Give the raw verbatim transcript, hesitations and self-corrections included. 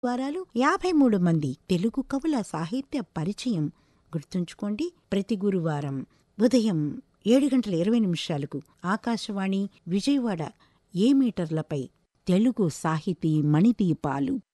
వారాలు యాభై మూడు మంది తెలుగు కవుల సాహిత్య పరిచయం. గుర్తుంచుకోండి, ప్రతి గురువారం ఉదయం ఏడు గంటల ఇరవై నిమిషాలకు ఆకాశవాణి విజయవాడ ఏ మీటర్లపై తెలుగు సాహితీ మణిదీపాలు.